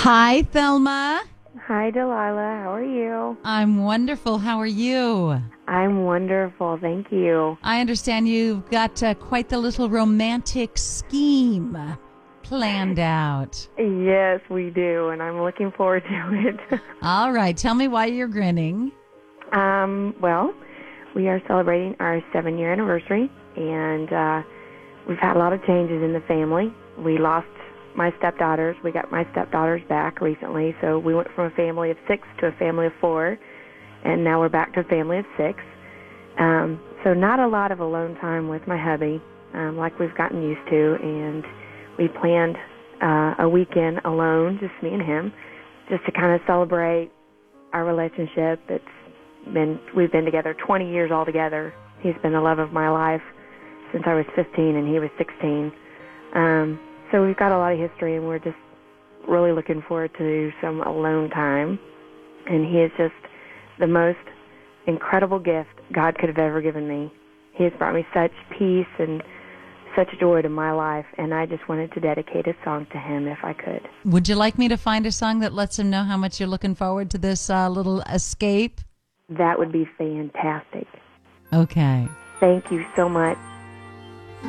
Hi, Thelma. Hi, Delilah. How are you? I'm wonderful. How are you? I'm wonderful. Thank you. I understand you've got quite the little romantic scheme planned out. Yes, we do, and I'm looking forward to it. All right. Tell me why you're grinning. Well, we are celebrating our 7-year anniversary, and we've had a lot of changes in the family. We lost my stepdaughters. We got my stepdaughters back recently, so we went from a family of 6 to a family of 4, and now we're back to a family of 6. So not a lot of alone time with my hubby, like we've gotten used to, and we planned a weekend alone, just me and him, just to kind of celebrate our relationship. We've been together 20 years altogether. He's been the love of my life since I was 15 and he was 16. So we've got a lot of history, and we're just really looking forward to some alone time. And he is just the most incredible gift God could have ever given me. He has brought me such peace and such joy to my life, and I just wanted to dedicate a song to him if I could. Would you like me to find a song that lets him know how much you're looking forward to this little escape? That would be fantastic. Okay. Thank you so much.